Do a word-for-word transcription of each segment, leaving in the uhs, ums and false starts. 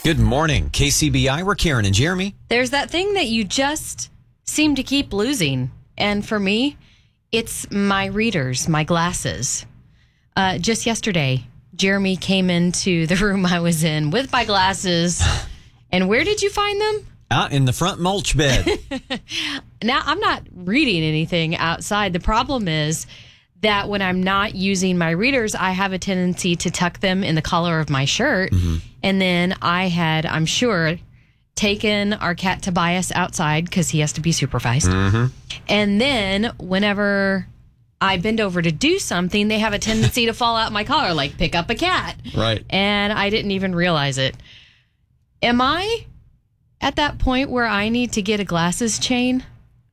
Good morning. K C B I, we're Karen and Jeremy. There's that thing that you just seem to keep losing. And for me, it's my readers, my glasses. Uh, just yesterday, Jeremy came into the room I was in with my glasses. And where did you find them? Out in the front mulch bed. Now, I'm not reading anything outside. The problem is that when I'm not using my readers, I have a tendency to tuck them in the collar of my shirt. Mm-hmm. And then I had, I'm sure, taken our cat Tobias outside because he has to be supervised. Mm-hmm. And then whenever I bend over to do something, they have a tendency to fall out my collar, like pick up a cat. Right. And I didn't even realize it. Am I at that point where I need to get a glasses chain?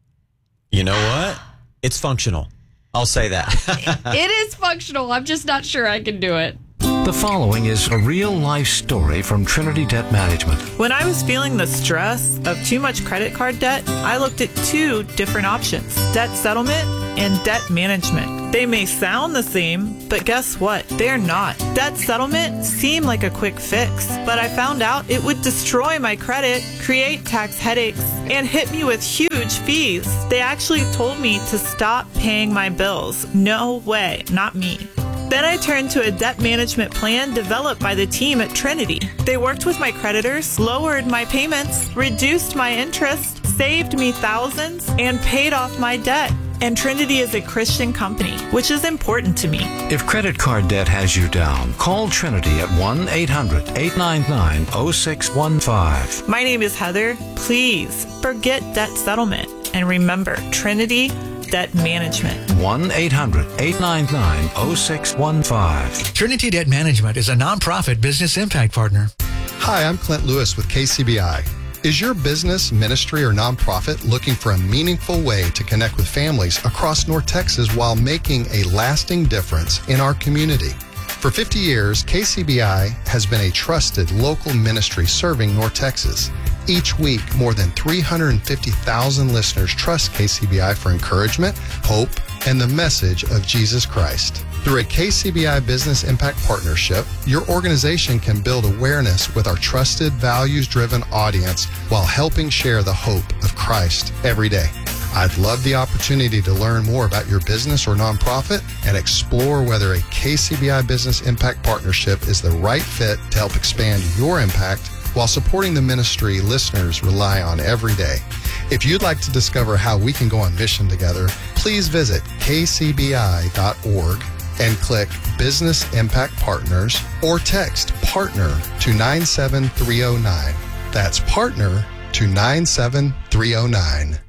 You know what? It's functional. I'll say that. It is functional. I'm just not sure I can do it. The following is a real-life story from Trinity Debt Management. When I was feeling the stress of too much credit card debt, I looked at two different options: debt settlement and debt management. They may sound the same, but guess what? They're not. Debt settlement seemed like a quick fix, but I found out it would destroy my credit, create tax headaches, and hit me with huge fees. They actually told me to stop paying my bills. No way, not me. Then I turned to a debt management plan developed by the team at Trinity. They worked with my creditors, lowered my payments, reduced my interest, saved me thousands, and paid off my debt. And Trinity is a Christian company, which is important to me. If credit card debt has you down, call Trinity at one eight hundred eight nine nine oh six one five. My name is Heather. Please forget debt settlement. And remember, Trinity Debt Management. one eight hundred eight nine nine oh six one five. Trinity Debt Management is a nonprofit business impact partner. Hi, I'm Clint Lewis with K C B I. Is your business, ministry, or nonprofit looking for a meaningful way to connect with families across North Texas while making a lasting difference in our community? For fifty years, K C B I has been a trusted local ministry serving North Texas. Each week, more than three hundred fifty thousand listeners trust K C B I for encouragement, hope, and the message of Jesus Christ. Through a K C B I Business Impact Partnership, your organization can build awareness with our trusted, values-driven audience while helping share the hope of Christ every day. I'd love the opportunity to learn more about your business or nonprofit and explore whether a K C B I Business Impact Partnership is the right fit to help expand your impact while supporting the ministry listeners rely on every day. If you'd like to discover how we can go on mission together, please visit k c b i dot org and click Business Impact Partners or text PARTNER to nine seven three oh nine. That's PARTNER to nine seven three oh nine.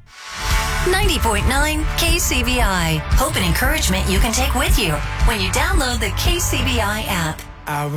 ninety point nine K C B I. Hope and encouragement you can take with you when you download the K C B I app.